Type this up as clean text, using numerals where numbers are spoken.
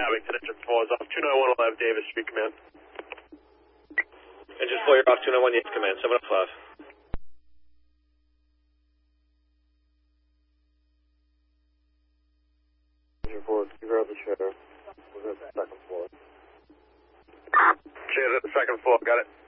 Abington, engine 4 is off. 291 will have Davis, Street Command. Engine 4, you're off. 291 Yates Command, 705. Engine 4, figure out the chair. We're at the second floor. Chair's at the second floor, got it.